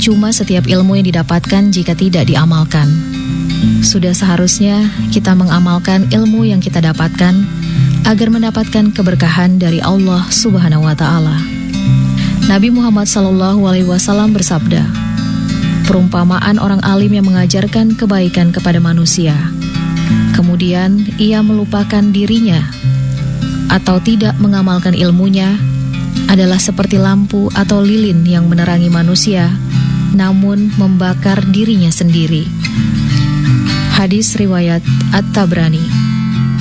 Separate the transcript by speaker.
Speaker 1: percuma setiap ilmu yang didapatkan jika tidak diamalkan. Sudah seharusnya kita mengamalkan ilmu yang kita dapatkan agar mendapatkan keberkahan dari Allah Subhanahu wa Ta'ala. Nabi Muhammad SAW bersabda, perumpamaan orang alim yang mengajarkan kebaikan kepada manusia, kemudian ia melupakan dirinya atau tidak mengamalkan ilmunya, adalah seperti lampu atau lilin yang menerangi manusia, namun membakar dirinya sendiri. Hadis riwayat At-Tabrani.